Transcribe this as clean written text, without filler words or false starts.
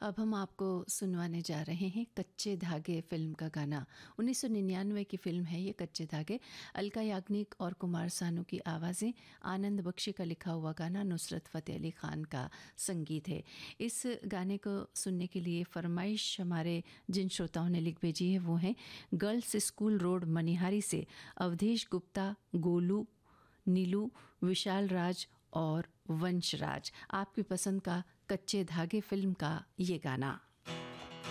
अब हम आपको सुनवाने जा रहे हैं कच्चे धागे फिल्म का गाना। 1999 की फिल्म है ये कच्चे धागे। अलका याग्निक और कुमार सानू की आवाज़ें, आनंद बख्शी का लिखा हुआ गाना, नुसरत फ़तेह अली ख़ान का संगीत है। इस गाने को सुनने के लिए फरमाइश हमारे जिन श्रोताओं ने लिख भेजी है वो हैं गर्ल्स स्कूल रोड मनिहारी से अवधेश गुप्ता, गोलू, नीलू, विशाल राज और वंश राज। आपकी पसंद का कच्चे धागे फिल्म का ये गाना।